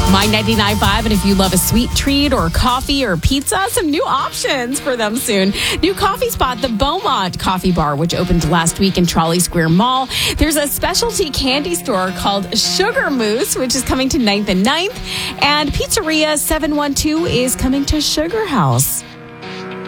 My 99.5, and if you love a sweet treat or coffee or pizza, some new options for them soon. New coffee spot, the Beaumont Coffee Bar, which opened last week in Trolley Square Mall. There's a specialty candy store called Sugar Moose, which is coming to 9th and 9th. And Pizzeria 712 is coming to Sugar House.